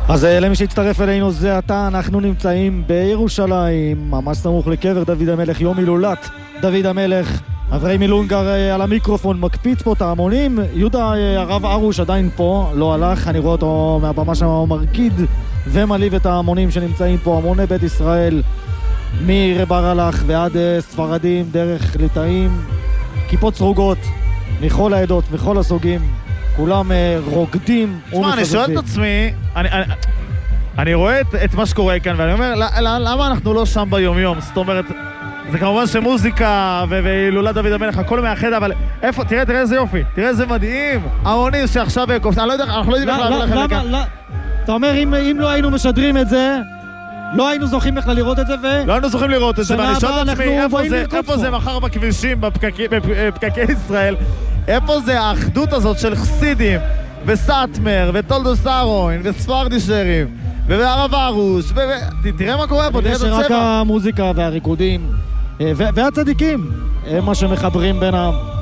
אז למי שהצטרף אלינו זה עתה, אנחנו נמצאים בירושלים, ממש סמוך לקבר דוד המלך, יום הילולת דוד המלך. אברהים מילונגר על המיקרופון מקפיץ פה את ההמונים. יהודה הרב ארוש עדיין פה, לא הלך, אני רואה אותו מהבמה שם, הוא מרקיד ומליב את ההמונים שנמצאים פה, המוני בית ישראל, מרב הרל"ח ועד ספרדים, דרך ליטאים, כיפות סרוגות מכל העדות, מכל הסוגים, כולם רוקדים ומחזקים. תשמע, אני שואל את עצמי, אני רואה את מה שקורה כאן ואני אומר, למה אנחנו לא שם ביום-יום? זאת אומרת, זה כמובן שמוזיקה והילולת דוד המלך, הכל מאחד, אבל איפה, תראה איזה יופי, תראה איזה מדהים, המונים שעכשיו קופצים, אנחנו לא יודעים איך להביא לכם לכאן. אתה אומר, אם לא היינו משדרים את זה, לא היינו זוכים בכלל לראות את זה, לא היינו זוכים לראות את זה, ואני שואל את עצמי, איפה זה מחר בכבישים, בפקקי ישראל, איפה זה האחדות הזאת של חסידים, וסטמר, וטולדוס אהרון, וספרדישרים, והרב ארוש, תראה מה קורה פה, תראה את הצבע. שרק המוזיקה והריקודים והצדיקים הם מה שמחברים בין העם.